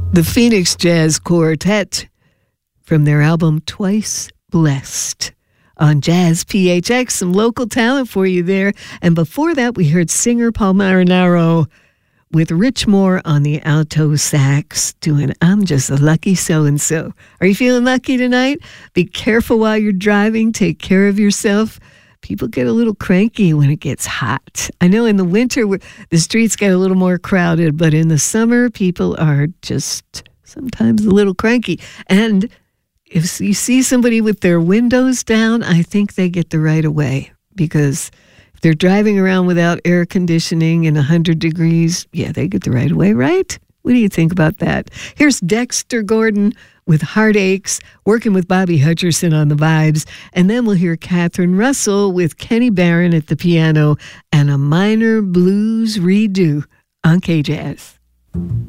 The Phoenix Jazz Quartet from their album Twice Blessed on Jazz PHX. Some local talent for you there. And before that, we heard singer Paul Marinaro with Rich Moore on the alto sax doing I'm Just a Lucky So-and-So. Are you feeling lucky tonight? Be careful while you're driving. Take care of yourself. People get a little cranky when it gets hot. I know in the winter, the streets get a little more crowded, but in the summer, people are just sometimes a little cranky. And if you see somebody with their windows down, I think they get the right of way, because if they're driving around without air conditioning in 100 degrees, yeah, they get the right of way, right? What do you think about that? Here's Dexter Gordon with Heartaches, working with Bobby Hutcherson on the vibes. And then we'll hear Catherine Russell with Kenny Barron at the piano and a minor blues redo on K-Jazz.